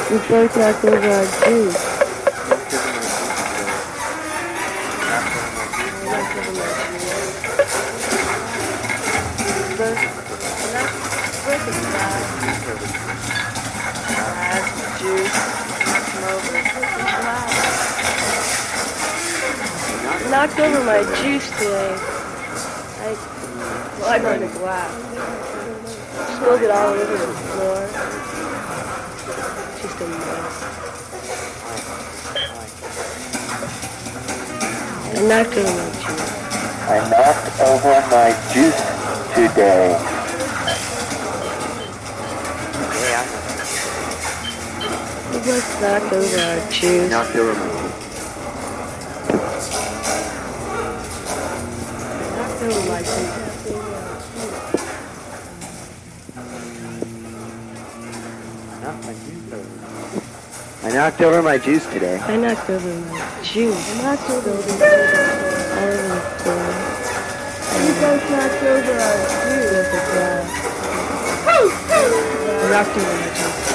We both knocked over our juice. Knocked over my juice today. I broke a glass. Spilled it all over the floor. Just a mess. I knocked over my juice. I knocked over my juice today. We both knocked over our juice. Knocked over my juice. Knocked over my juice. I knocked over my juice today. I knocked over my juice. I knocked over my juice. All over the floor. We both knocked over our juice with a glass. I knocked over my juice.